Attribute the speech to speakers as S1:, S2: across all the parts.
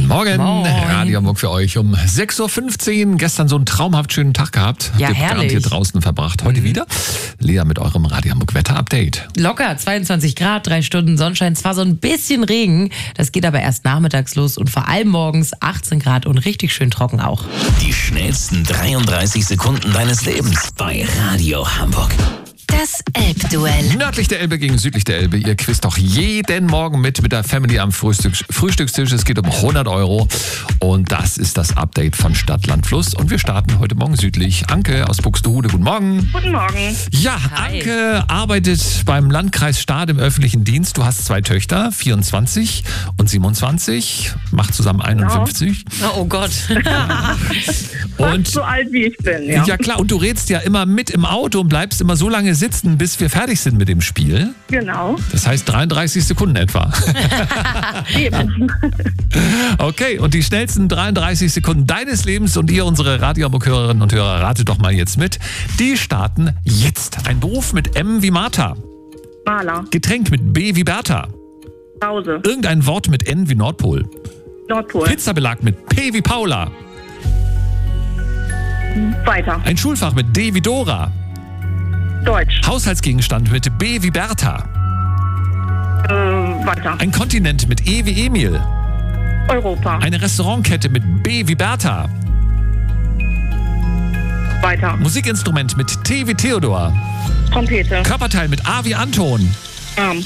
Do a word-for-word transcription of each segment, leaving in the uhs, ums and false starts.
S1: Morgen,
S2: Moin.
S1: Radio Hamburg für euch um sechs Uhr fünfzehn. Gestern so einen traumhaft schönen Tag gehabt.
S2: Ja,
S1: Habt ihr
S2: herrlich.
S1: garantiert draußen verbracht. Heute mhm. wieder. Lea mit eurem Radio Hamburg Wetter-Update.
S2: Locker, zweiundzwanzig Grad, drei Stunden Sonnenschein, zwar so ein bisschen Regen, das geht aber erst nachmittags los und vor allem morgens achtzehn Grad und richtig schön trocken auch.
S3: Die schnellsten dreiunddreißig Sekunden deines Lebens bei Radio Hamburg.
S4: Das Elbduell.
S1: Nördlich der Elbe gegen südlich der Elbe. Ihr quizt doch jeden Morgen mit mit der Family am Frühstück, Frühstückstisch. Es geht um hundert Euro. Und das ist das Update von Stadt, Land, Fluss. Und wir starten heute Morgen südlich. Anke aus Buxtehude, guten Morgen.
S5: Guten Morgen.
S1: Ja,
S2: Hi.
S1: Anke arbeitet beim Landkreis Stade im öffentlichen Dienst. Du hast zwei Töchter, vierundzwanzig und siebenundzwanzig. Macht zusammen einundfünfzig.
S2: Oh Gott.
S1: Und
S5: Fast so alt wie ich bin, ja.
S1: ja klar, und du redst ja immer mit im Auto und bleibst immer so lange sitzen, bis wir fertig sind mit dem Spiel.
S5: Genau.
S1: Das heißt dreiunddreißig Sekunden etwa.
S5: Eben.
S1: Okay, und die schnellsten dreiunddreißig Sekunden deines Lebens und ihr, unsere Radio Hamburg-Hörerinnen und Hörer, ratet doch mal jetzt mit. Die starten jetzt. Ein Beruf mit M wie Martha.
S5: Maler.
S1: Getränk mit B wie Bertha.
S5: Pause.
S1: Irgendein Wort mit N wie Nordpol.
S5: Nordpol.
S1: Pizzabelag mit P wie Paula.
S5: Weiter.
S1: Ein Schulfach mit D wie Dora.
S5: Deutsch.
S1: Haushaltsgegenstand mit B wie Bertha.
S5: Äh, weiter.
S1: Ein Kontinent mit E wie Emil.
S5: Europa.
S1: Eine Restaurantkette mit B wie Bertha.
S5: Weiter.
S1: Musikinstrument mit T wie Theodor.
S5: Trompete.
S1: Körperteil mit A wie Anton.
S5: Arm.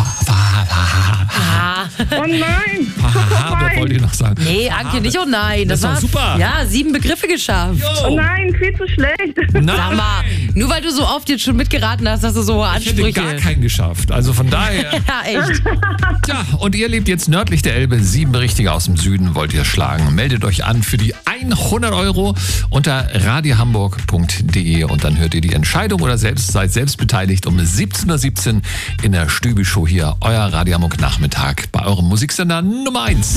S2: Ah.
S5: Oh nein.
S1: Haha,
S5: Oh
S1: wer wollte ich noch sagen?
S2: Nee, Anke, nicht oh nein.
S1: Das war super.
S2: Ja, sieben Begriffe geschafft.
S5: Oh nein, viel zu schlecht.
S2: Sag
S1: Nein,
S2: mal, nur weil du so oft jetzt schon mitgeraten hast, hast du so hohe
S1: ich hätte
S2: Ansprüche.
S1: gar keinen geschafft. Also von daher.
S2: Ja, echt.
S1: Tja, und ihr lebt jetzt nördlich der Elbe. Sieben Richtige aus dem Süden wollt ihr schlagen. Meldet euch an für die hundert Euro unter radio hamburg punkt de und dann hört ihr die Entscheidung oder selbst seid selbst beteiligt um siebzehn Uhr siebzehn in der Stübi-Show hier. Euer Radio Hamburg Nachmittag bei eurem Musiksender Nummer eins.